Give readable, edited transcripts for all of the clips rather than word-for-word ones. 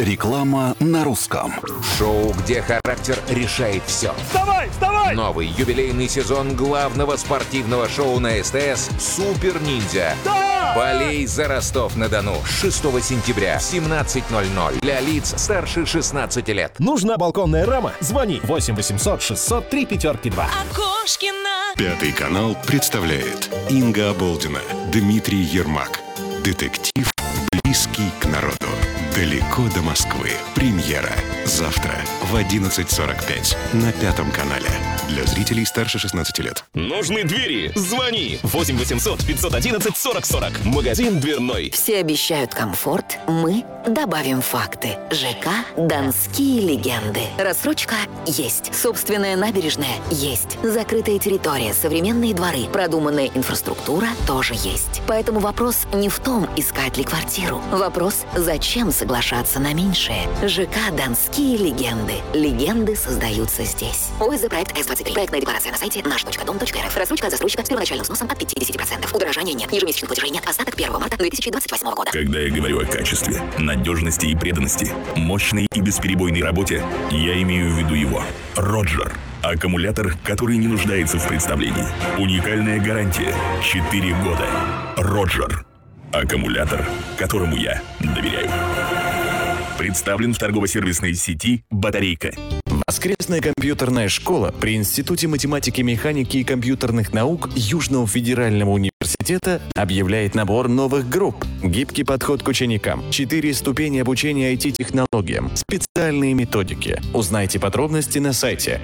Реклама на русском. Шоу, где характер решает все. Вставай, вставай! Новый юбилейный сезон главного спортивного шоу на СТС «Супер Ниндзя». Да! Болей за Ростов-на-Дону. 6 сентября в 17:00. Для лиц старше 16 лет. Нужна балконная рама? Звони 8 800 600 352. Окошкина. Пятый канал представляет Инга Оболдина, Дмитрий Ермак. Детектив, близкий к народу. Далеко до Москвы. Премьера. Завтра в 11:45 на Пятом канале. Для зрителей старше 16 лет. Нужны двери? Звони 8 800 511 40 40. Магазин дверной. Все обещают комфорт, мы добавим факты. ЖК «Донские легенды». Рассрочка есть. Собственная набережная есть. Закрытая территория, современные дворы, продуманная инфраструктура тоже есть. Поэтому вопрос не в том, искать ли квартиру. Вопрос, зачем соглашаться на меньшее. ЖК «Донские легенды». Легенды создаются здесь. ОСЗ проект С-23. Проектная декларация на сайте наш.дом.рф. Рассрочка от застройщика с первоначальным взносом от 50%. Удорожания нет. Ежемесячных платежей нет. Остаток 1 марта 2028 года. Когда я говорю о качестве, надежности и преданности, мощной и бесперебойной работе, я имею в виду его. Роджер. Аккумулятор, который не нуждается в представлении. Уникальная гарантия. 4 года. Роджер. Аккумулятор, которому я доверяю. Представлен в торгово-сервисной сети «Батарейка». Воскресная компьютерная школа при Институте математики, механики и компьютерных наук Южного федерального университета объявляет набор новых групп. Гибкий подход к ученикам, 4 ступени обучения IT-технологиям, специальные методики. Узнайте подробности на сайте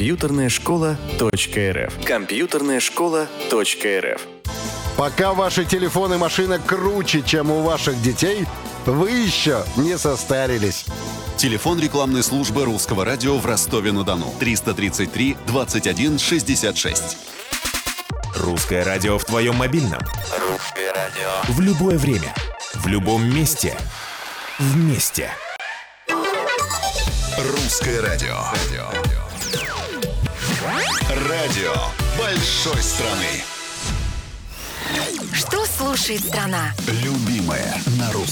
компьютерная-школа.рф. Компьютерная-школа.рф. Пока ваши телефоны и машина круче, чем у ваших детей, вы еще не состарились. Телефон рекламной службы Русского радио в Ростове-на-Дону. 333 21 66. Русское радио в твоем мобильном. Русское радио. В любое время. В любом месте. Вместе. Русское радио. Радио большой страны. Что слушает страна? Любимое на русском.